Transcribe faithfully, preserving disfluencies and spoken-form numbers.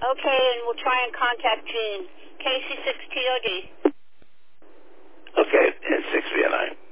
Okay, and we'll try and contact Gene. Casey six T O D. Okay, and six V N I.